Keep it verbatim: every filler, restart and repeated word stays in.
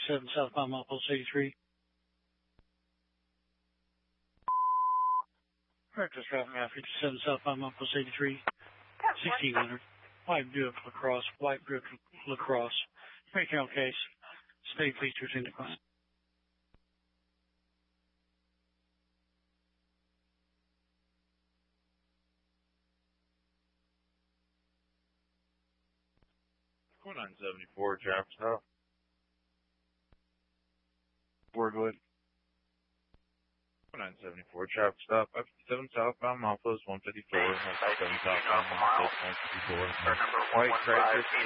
fifty-seven southbound Milepost eighty-three. Reckless driving at fifty-seven southbound Milepost eighty-three. sixteen hundred. White Buick LaCrosse. White Buick LaCrosse. Breaking out case. State features in the class. nine seventy-four, traffic stop. Wordwood. nine seventy-four, traffic stop. fifty-seven southbound Milepost one fifty-four. one fifty-seven southbound Milepost one fifty-four. White Chrysler